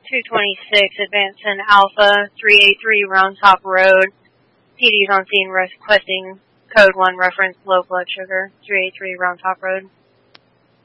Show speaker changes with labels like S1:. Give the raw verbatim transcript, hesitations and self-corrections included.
S1: two twenty-six, advancing Alpha, three eighty-three Round Top Road. P D's on scene requesting code one reference low blood sugar, three eighty-three Round Top Road.